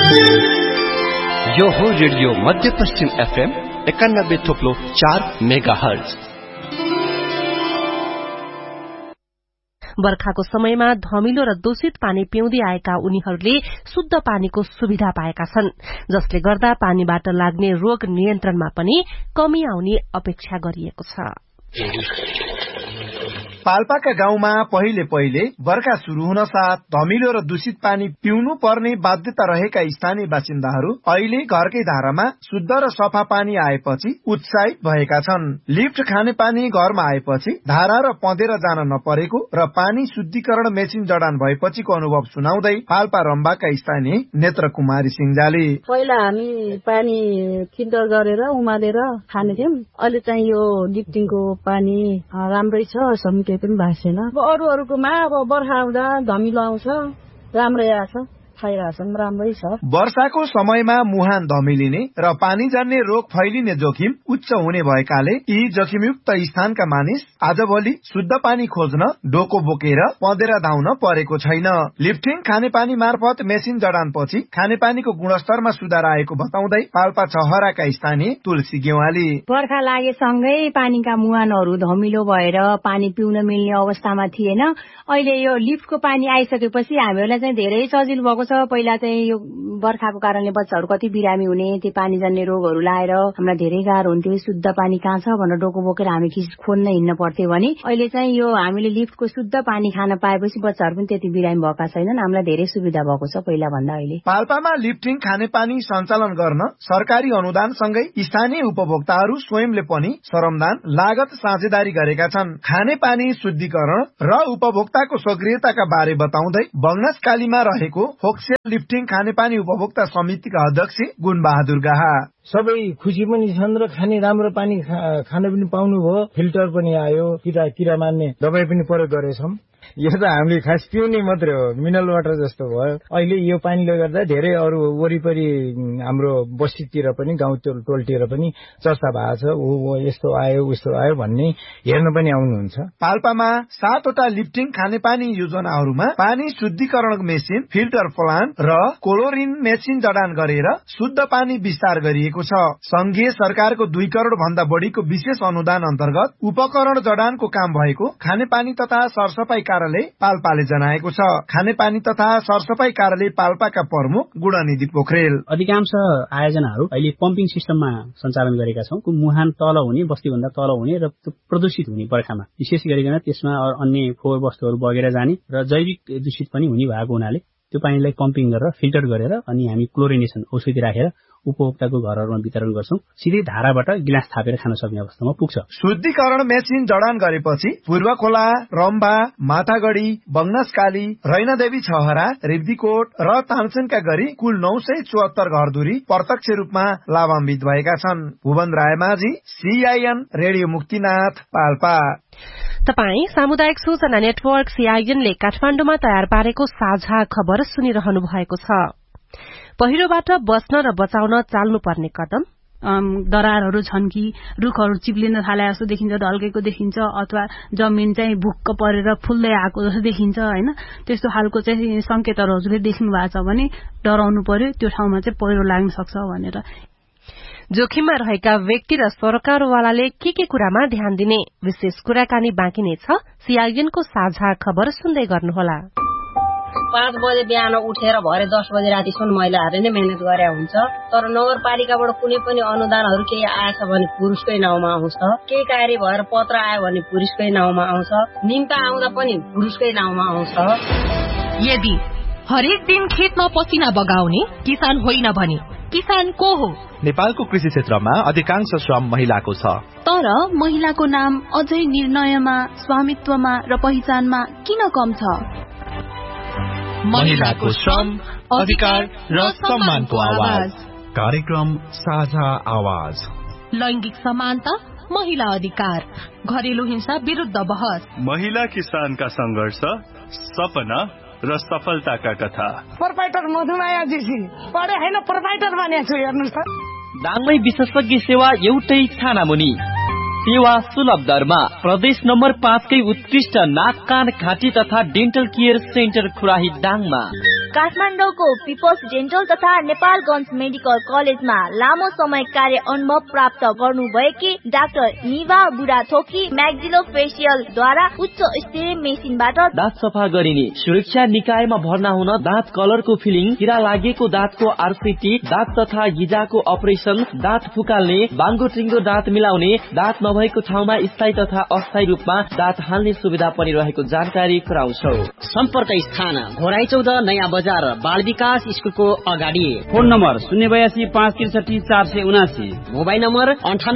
यो हो रेडियो मध्यपश्चिम FM 91.4 megahertz. बर्खाको समयमा धमिलो र दूषित पानी पिउँदै आएका उनीहरूले शुद्ध पानीको सुविधा पाएका छन्, जसले गर्दा पानीबाट लाग्ने रोग नियन्त्रणमा पनि कमी आउने अपेक्षा गरिएको छ। पाल्पाका गाउँमा पहिले बर्खा शुरू हुन साथ धमिलो र दूषित पानी पिउनु पर्ने बाध्यता रहेका स्थानीय बासिन्दाहरू अहिले घरकै धारामा शुद्ध र सफा पानी आएपछि उत्साहित भएका छन्। लिफ्ट खाने पानी घरमा आएपछि धारा र पँधेर जान नपरेको र पानी शुद्धिकरण मेसिन जडान भएपछिको अनुभव सुनाउँदै पाल्पा रम्बाका स्थानीय नेत्र कुमारी सिंहजाले, पहिला हामी पानी फिल्टर गरेर उमालेर खाने थियौं, अहिले चाहिँ यो लिफ्टिङको पानी राम्रै छ, केही पनि भासेन। अरूहरूकोमा अब बर्खा आउँदा धमिलो आउँछ, राम्रै आछ, खाइरहेछन्, राम्रै छ। वर्षाको समयमा मुहान धमिलिने र पानी जान्ने रोग फैलिने जोखिम उच्च हुने भएकाले यी जोखिमयुक्त स्थानका मानिस आजभोलि शुद्ध पानी खोज्न डोको बोकेर पँधेर धाउन परेको छैन। लिफ्टिङ खानेपानी मार्फत मेसिन जडानपछि खानेपानीको गुणस्तरमा सुधार आएको बताउँदै पाल्पा छहराका स्थानीय तुलसी गेवाली, बर्खा लागेसँगै पानीका मुहानहरू धमिलो भएर पानी पिउन मिल्ने अवस्थामा थिएन। अहिले यो लिफ्टको पानी आइसकेपछि हामीहरूलाई चाहिँ धेरै सजिलो भएको छ। पहिला चाहिँ यो बर्खाको कारणले बच्चाहरू कति बिरामी हुने, त्यो पानी जान्ने रोगहरू लाएर हामीलाई धेरै गाह्रो हुन्थ्यो। शुद्ध पानी कहाँ छ भनेर डोको बोकेर हामी खोज्न हिँड्न पर्थ्यो भने अहिले चाहिँ यो हामीले लिफ्टको शुद्ध पानी खान पाएपछि बच्चाहरू पनि त्यति बिरामी भएका छैनन्। हामीलाई धेरै सुविधा भएको छ पहिला भन्दा अहिले। पाल्पामा लिफ्टिङ खानेपानी सञ्चालन गर्न सरकारी अनुदानसँगै स्थानीय उपभोक्ताहरू स्वयंले पनि श्रमदान लागत साझेदारी गरेका छन्। खानेपानी शुद्धिकरण र उपभोक्ताको सक्रियताका बारे बताउँदै बङ्गासकालीमा रहेको फोक्सेल लिफ्टिङ खानेपानी उपभोक्ता समितिका अध्यक्ष गुणबहादुर गाहा, सबै खुसी पनि छन् र खाने राम्रो पानी खान पनि पाउनु भयो, फिल्टर पनि आयो, किरा मार्ने दबाई पनि प्रयोग गरेछौं। यो त हामीले खास पिउने मात्रै हो, मिनरल वाटर जस्तो भयो। अहिले यो पानीले गर्दा धेरै अरू वरिपरि हाम्रो बस्तीतिर पनि गाउँ टोलतिर पनि चर्चा भएको छ, यस्तो आयो उस्तो आयो भन्ने हेर्न पनि आउनुहुन्छ। पाल्पामा 7 वटा लिफ्टिङ खानेपानी योजनाहरूमा पानी शुद्धिकरण मेसिन, फिल्टर प्लान्ट र क्लोरिन मेसिन जडान गरेर शुद्ध पानी विस्तार गरिएको छ। संघीय सरकारको 2 करोड भन्दा बढीको विशेष अनुदान अन्तर्गत उपकरण जडानको काम भएको खानेपानी तथा सरसफाई कार्यालय पाल्पाले जनाएको छ। खानेपानी तथा सरसफाई कार्यालय पाल्पाका प्रमुख गुणनिधि पोखरेल, अधिकांश आयोजनाहरू अहिले पम्पिङ सिस्टममा सञ्चालन गरेका छौं। मुहान तल हुने, बस्तीभन्दा तल हुने र प्रदूषित हुने बर्खामा विशेष गरिकन त्यसमा अन्य फोहोर वस्तुहरू बगेर जाने र जैविक दूषित पनि हुने भएको हुनाले त्यो पानीलाई पम्पिङ गरेर फिल्टर गरेर अनि हामी क्लोरिनेसन औषधि राखेर उपभोक्ताको घरहरूमा वितरण गर्छौं। सिधै धाराबाट गिलास थापेर खान सक्ने अवस्थामा पुग्छ। शुद्धिकरण मेसिन जडान गरेपछि पूर्वखोला, रम्भा, माथागढी, बङ्गासकाली, रैनादेवी छहरा, रिब्दीकोट र तानसेनका गरी कुल 974 घरधुरी प्रत्यक्ष रूपमा लाभान्वित भएका छन्। Bhuwan Raimajhi, CIN radio Muktinath, Palpa. तपाई सामुदायिक सूचना नेटवर्क CIN ले काठमाडौँमा तयार पारेको साझा खबर सुनिरहनु भएको छ। पहिरोबाट बच्न र बचाउन चाल्नुपर्ने कदम। दरारहरू छन् कि रुखहरू चिप्लिन थाले जस्तो देखिन्छ, ढल्केको देखिन्छ, अथवा जमिन चाहिँ भुक्क परेर फुल्दै आएको जस्तो देखिन्छ हैन, त्यस्तो खालको चाहिँ संकेतहरू हजुरले देख्नु भएको छ भने डराउनु पर्यो, त्यो ठाउँमा चाहिँ पहिरो लाग्न सक्छ भनेर। जोखिममा रहेका व्यक्ति र सरकारवालाले के कुरामा ध्यान दिने, विशेष कुराकानी बाँकी नै छ। CIN को साझा खबर सुन्दै गर्नुहोला। 5 बजे बिहान उठेर भरे 10 बजे रातिसम्म महिलाहरूले नै मेहनत गरे हुन्छ, तर नगरपालिकाबाट कुनै पनि अनुदानहरू केही आएछ भने पुरुषकै नाउँमा आउँछ, केही कार्य भएर पत्र आयो भने पुरुषकै नाउँमा आउँछ, निम्ता आउँदा पनि पुरुषकै नाउँमा आउँछ। यदि हरेक दिन खेतमा पसिना बगाउने किसान होइन भने किसान को हो? नेपालको कृषि क्षेत्रमा अधिकांश श्रम महिलाको छ, तर महिलाको नाम अझै निर्णयमा, स्वामित्वमा र पहिचानमा किन कम छ? महिलाको श्रम, अधिकार र सम्मानको आवाज। कार्यक्रम साझा आवाज। लैंगिक समानता, महिला अधिकार, घरेलु हिंसा विरुद्ध बहस, महिला किसानका संघर्ष, सपना र सफलताका कथा। प्रोपाइटर मधुमाया जीसी पढे हैन, प्रोपाइटर बनेको छु, हेर्नुस् त। दाङमै विशेषज्ञ सेवा एउटै छानामुनि, सेवा सुलभ दरमा, प्रदेश नम्बर 5 कै उत्कृष्ट नाक कान घाँटी तथा डेन्टल केयर सेन्टर खुराही दाङमा। काठमाडौँको पिपल्स डेन्टल तथा नेपालगञ्ज मेडिकल कलेजमा लामो समय कार्य अनुभव प्राप्त गर्नुभएकी डाक्टर निभा बुढाथोकी म्याक्सिलोफेसियलद्वारा उच्च स्तरीय मेसिनबाट दाँत सफा गरिने, सुरक्षा निकायमा भर्ना हुन दाँत कलरको फिलिङ, किरा लागेको दाँतको आरसीटी, दाँत तथा गिजाको अपरेसन, दाँत फुकाल्ने, बाङ्गो टिङ्गो दाँत मिलाउने, दाँत नभएको ठाउँमा स्थायी तथा अस्थायी रूपमा दाँत हाल्ने सुविधा पनि रहेको जानकारी गराउँछौ। सम्पर्क स्थान घोराई 14 नयाँ बजार बाल विकास स्कुलको अगाडि। Phone number 082 563 479, mobile number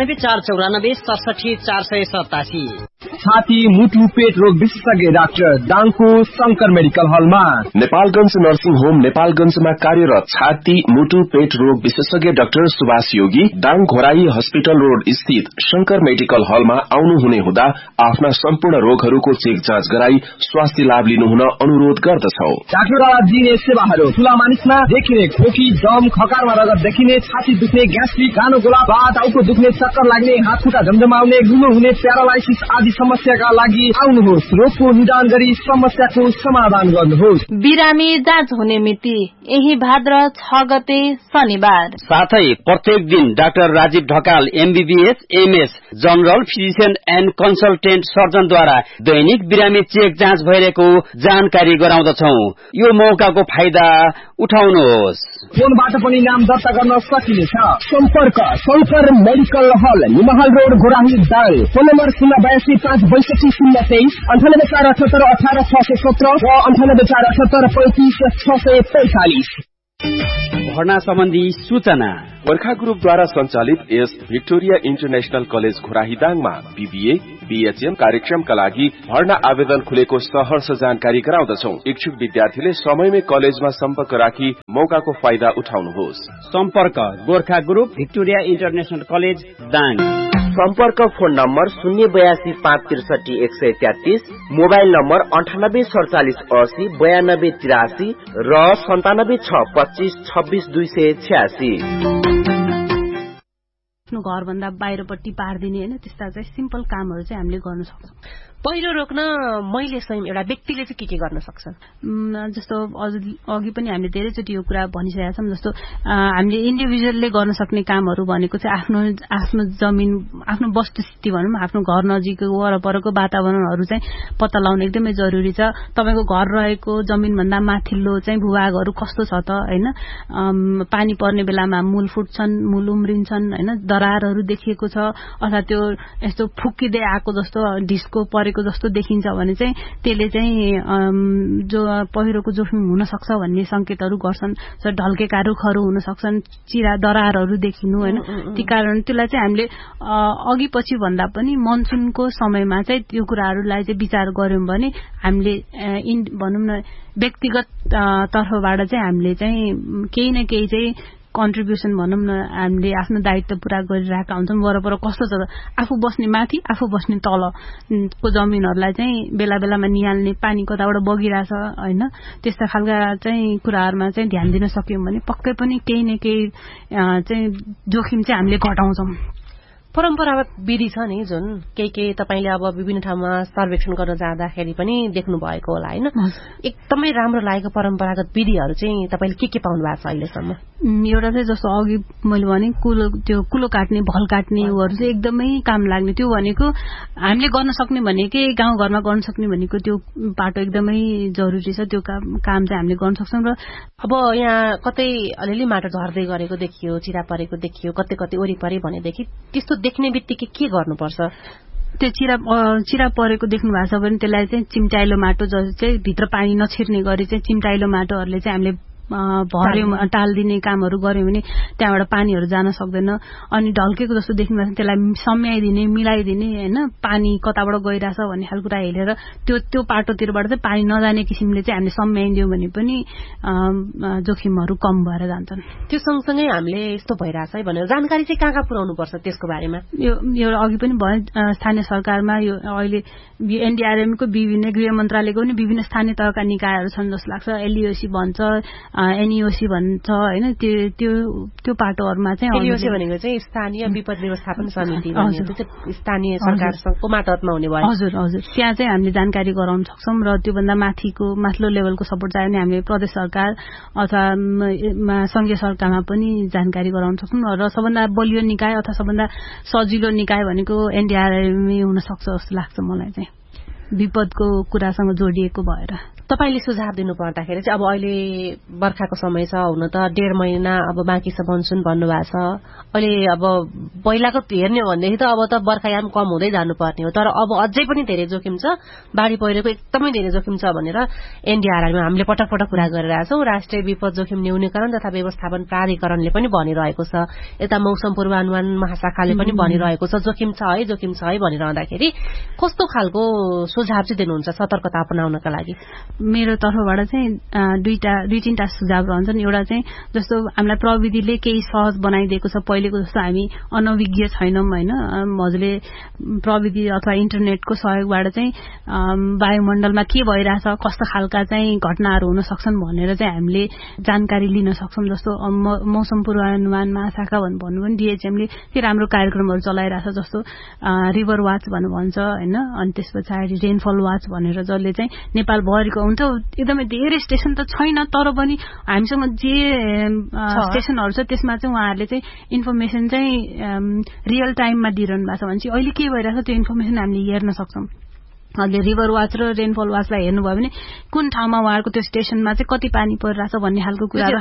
98 494 67 487। छाती मुटु पेट रोग विशेषज्ञ डाक्टर दाङको शंकर मेडिकल हलमा। नेपालगञ्ज नर्सिङ होम नेपालगञ्जमा कार्यरत छाती मुटु पेट रोग विशेषज्ञ डाक्टर सुभाष योगी दाङ घोराई हस्पिटल रोड स्थित शंकर मेडिकल हलमा आउनुहुने हुँदा आफ्ना सम्पूर्ण रोगहरूको चेक जाँच गराई स्वास्थ्य लाभ लिनुहुन अनुरोध गर्दछौ। डाक्टरद्वारा दिइने सेवाहरू ठूला मानिसमा देखिने खोकी, दम, खकारमा रगत देखिने, छाती दुख्ने, ग्यास्ट्रिक, कानो गोला, टाउको दुख्ने, चक्कर लाग्ने, हात खुट्टा झमझमाउने, गुनो हुने, प्यारालाइसिस आदि समस्याका लागि आउनुहोस्। रोगको निदान गरी समस्याको समाधान गर्नुहोस्। बिरामी जाँच हुने मिति यही भाद्र 6 गते शनिबार। साथै प्रत्येक दिन doctor Rajiv Dhakal MBBS MS general physician and consultant सर्जनद्वारा दैनिक बिरामी चेक जाँच भइरहेको जानकारी गराउँदछौ। यो मौकाको फाइदा उठाउनुहोस्। फोनबाट पनि नाम दर्ता गर्न सकिनेछ। सम्पर्क शंकर मेडिकल हल, निमहाल road, Ghorahi, Dang. Phone number 082 562 023, 98 478 18 617 र 98 478 35 645। भर्ना सम्बन्धी सूचना वर्खा ग्रुपद्वारा सञ्चालित यस Victoria international college घोराहीदाङमा BBA BHM कार्यक्रमका लागि भर्ना आवेदन खुलेको सहर्ष जानकारी गराउँदछौ। इच्छुक विद्यार्थीले समयमै कलेजमा सम्पर्क राखी मौकाको फाइदा उठाउनुहोस्। सम्पर्क Gorkha group Victoria international college Dang. सम्पर्क फोन नम्बर 082 563 133, मोबाइल नम्बर 98 47 80 92 83 र 97 6 25 26 286। आफ्नो घरभन्दा बाहिरपट्टि पारिदिने हैन, त्यस्ता चाहिँ सिम्पल कामहरू चाहिँ हामीले गर्न सक्छौँ। पहिरो रोक्न मैले स्वयं एउटा व्यक्तिले चाहिँ के गर्न सक्छ? जस्तो अघि पनि हामीले धेरैचोटि यो कुरा भनिसकेका छौँ। जस्तो हामीले इन्डिभिजुअलले गर्न सक्ने कामहरू भनेको चाहिँ आफ्नो जमिन, आफ्नो वस्तुस्थिति भनौँ, आफ्नो घर नजिकको वरपरको वातावरणहरू चाहिँ पत्ता लगाउन एकदमै जरुरी छ। तपाईको घर रहेको जमिनभन्दा माथिल्लो चाहिँ भूभागहरू कस्तो छ त हैन, पानी पर्ने बेलामा मूल फुट्छन्, मूल उम्रिन्छन् हैन, दरारहरू देखिएको छ अथवा त्यो यस्तो फुक्किँदै आएको जस्तो ढिस्को परेको जस्तो देखिन्छ भने चाहिँ त्यसले चाहिँ जो पहिरोको जोखिम हुन सक्छ भन्ने संकेतहरू गर्छन्। ढल्केका रुखहरू हुन सक्छन्, चिरा दरारहरू देखिनु हैन। त्यही कारण त्यसलाई चाहिँ हामीले अघि पछि भन्दा पनि मनसुनको समयमा चाहिँ त्यो कुराहरूलाई चाहिँ विचार गर्यौं भने हामीले भनौं न व्यक्तिगत तर्फबाट चाहिँ हामीले चाहिँ केही न केही चाहिँ कन्ट्रिब्युसन भनौं न हामीले आफ्नो दायित्व पूरा गरिरहेका हुन्छौँ। वरपर कस्तो छ, आफू बस्ने माथि आफू बस्ने तलको जमिनहरूलाई चाहिँ बेला बेलामा निहाल्ने, पानी कताबाट बगिरहेछ हैन, त्यस्ता खालका चाहिँ कुराहरुमा चाहिँ ध्यान दिन सक्यौं भने पक्कै पनि केही न केही चाहिँ जोखिम चाहिँ हामीले घटाउँछौं। परम्परागत विधि छ नि जुन केही तपाईले अब विभिन्न ठाउँमा सर्वेक्षण गर्न जाँदाखेरि पनि देख्नु भएको होला हैन, एकदमै राम्रो लागेको परम्परागत विधिहरू चाहिँ तपाईले के पाउनु भएको छ अहिलेसम्म? एउटा चाहिँ जस्तो अघि मैले भने कुलो काट्ने, भल काट्नेहरू चाहिँ एकदमै काम लाग्ने। त्यो भनेको हामीले गर्न सक्ने भनेकै गाउँघरमा गर्न सक्ने भनेको त्यो बाटो एकदमै जरुरी छ। त्यो काम चाहिँ हामीले गर्न सक्छौं। र अब यहाँ कतै अलिअलि माटो झर्दै गरेको देखियो, चिरा परेको देखियो, कतै वरिपरि भनेदेखि त्यस्तो देख्ने बित्तिकै के गर्नुपर्छ? त्यो चिरा परेको देख्नु भएको छ भने त्यसलाई चाहिँ चिम्टाइलो माटो चाहिँ भित्र पानी नछिर्ने गरी चाहिँ चिम्टाइलो माटोहरूले चाहिँ हामीले भर्यौं, टाल्दिने कामहरू गर्यौं भने त्यहाँबाट पानीहरू जान सक्दैन। अनि ढल्केको जस्तो देख्नु भएको छ त्यसलाई सम्याइदिने, मिलाइदिने हैन, पानी कताबाट गइरहेछ भन्ने खालको कुरा हेरेर त्यो पाटोतिरबाट चाहिँ पानी नजाने किसिमले चाहिँ हामीले सम्याइदियौं भने पनि जोखिमहरू कम भएर जान्छन्। त्यो सँगसँगै हामीले यस्तो भइरहेछ है भनेर जानकारी चाहिँ कहाँ पुर्याउनु पर्छ त्यसको बारेमा? यो अघि पनि भयो, स्थानीय सरकारमा यो अहिले NDRM को विभिन्न, गृह मन्त्रालयको पनि विभिन्न स्थानीय तहका निकायहरू छन् जस्तो लाग्छ। LEOC भन्छ, एनईओसी भन्छ हैन त्यो पाटोहरुमा चाहिँ एनईओसी भनेको चाहिँ स्थानीय विपद व्यवस्थापन समिति भन्ने त्यो चाहिँ स्थानीय सरकारसँगको मातहतमा हुने भयो हजुर त्यहाँ चाहिँ हामीले जानकारी गराउन सक्छौं र त्यो भन्दा माथिल्लो लेभलको सपोर्ट चाहियो भने हामीले प्रदेश सरकार अथवा संघीय सरकारमा पनि जानकारी गराउन सक्छौं र सबभन्दा बलियो निकाय अथवा सबभन्दा सजिलो निकाय भनेको एनडीआरएम हुन सक्छ जस्तो लाग्छ मलाई चाहिँ विपदको कुरासँग जोडिएको भएर तपाईले सुझाव दिनु पर्दाखेरि चाहिँ अब अहिले बर्खाको समय छ हुन त 1.5 महिना अब बाँकी छ मनसुन भन्नुभएको छ अहिले अब पहिलाको हेर्ने हो भनेदेखि त अब त बर्खायाम कम हुँदै जानुपर्ने हो तर अब अझै पनि धेरै जोखिम छ बाढी पहिरोको एकदमै धेरै जोखिम छ भनेर एनडीआरएममा हामीले पटक पटक कुरा गरिरहेका छौं राष्ट्रिय विपद जोखिम न्यूनीकरण तथा व्यवस्थापन प्राधिकरणले पनि भनिरहेको छ यता मौसम पूर्वानुमान महाशाखाले पनि भनिरहेको छ जोखिम छ है भनिरहँदाखेरि कस्तो खालको सुझाव चाहिँ दिनुहुन्छ सतर्कता अपनाउनका लागि मेरो तर्फबाट चाहिँ दुई तीनटा सुझाव रहन्छन् एउटा चाहिँ जस्तो हामीलाई प्रविधिले केही सहज बनाइदिएको छ पहिलेको जस्तो हामी अनभिज्ञ छैनौं हैन हजुरले प्रविधि अथवा इन्टरनेटको सहयोगबाट चाहिँ वायुमण्डलमा के भइरहेछ कस्तो खालका चाहिँ घटनाहरू हुन सक्छन् भनेर चाहिँ हामीले जानकारी लिन सक्छौं जस्तो मौसम पूर्वानुमान महाशाखा भन्नु पनि डीएचएमले के राम्रो कार्यक्रमहरू चलाइरहेछ जस्तो रिभर वाच भन्छ हैन अनि त्यसपछि रेनफल वाच भनेर जसले चाहिँ नेपाल भरिको हुन्छ एकदमै धेरै स्टेशन त छैन तर पनि हामीसँग जे स्टेशनहरू छ त्यसमा चाहिँ उहाँहरूले चाहिँ इन्फर्मेसन चाहिँ रियल टाइममा दिइरहनु भएको छ भने चाहिँ अहिले के भइरहेछ त्यो इन्फर्मेसन हामीले हेर्न सक्छौं अहिले रिभर वाच र रेनफल वाचलाई हेर्नुभयो भने कुन ठाउँमा उहाँहरूको त्यो स्टेशनमा चाहिँ कति पानी परिरहेछ भन्ने खालको कुराहरू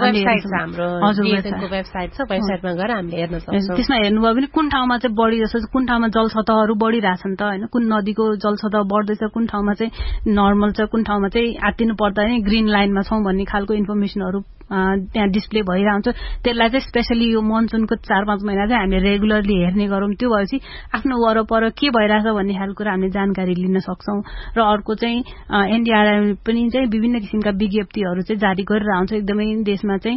हाम्रो वेबसाइट छ वेबसाइटमा गएर हामीले हेर्न सक्छौं त्यसमा हेर्नुभयो भने कुन ठाउँमा चाहिँ बढी जस्तो कुन ठाउँमा जलसतहहरू बढिरहेछन् त हैन कुन नदीको जलसतह बढ्दैछ कुन ठाउँमा चाहिँ नर्मल छ कुन ठाउँमा चाहिँ आत्तिनु पर्दैन ग्रीन लाइनमा छौं भन्ने खालको इन्फर्मेसनहरू त्यहाँ डिस्प्ले भइरहन्छ त्यसलाई चाहिँ स्पेशली यो मनसुनको 4-5 महिना चाहिँ हामीले रेगुलरली हेर्ने गरौं त्यो भएपछि आफ्नो वरपर के भइरहेछ भन्ने खालको कुरा हामीले जानकारी लिन सक्छौं र अर्को चाहिँ एनडीआरएम पनि चाहिँ विभिन्न किसिमका विज्ञप्तिहरू चाहिँ जारी गरिरहन्छ एकदमै देशमा चाहिँ